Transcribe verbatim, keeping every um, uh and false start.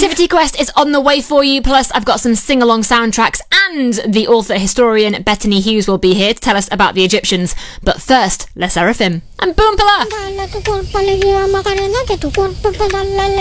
Nativity Quest is on the way for you, plus I've got some sing-along soundtracks, and the author historian Bethany Hughes will be here to tell us about the Egyptians. But first, Les Seraphim and Boom Pala.